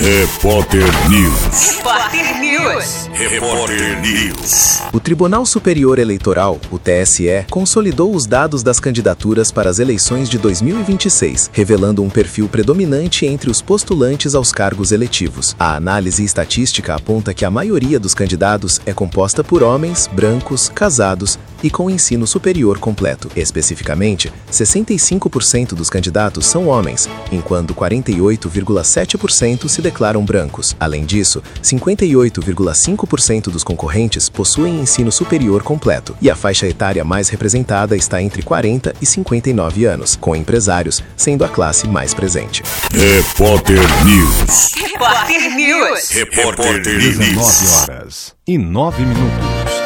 Repórter News. Repórter News. Repórter News. O Tribunal Superior Eleitoral, o TSE, consolidou os dados das candidaturas para as eleições de 2026, revelando um perfil predominante entre os postulantes aos cargos eletivos. A análise estatística aponta que a maioria dos candidatos é composta por homens, brancos, casados e com ensino superior completo. Especificamente, 65% dos candidatos são homens, enquanto 48,7% se declaram brancos. Além disso, 58,5% dos concorrentes possuem ensino superior completo, e a faixa etária mais representada está entre 40 e 59 anos, com empresários sendo a classe mais presente. Repórter News. Repórter News. Repórter News. 19 horas e 9 minutos.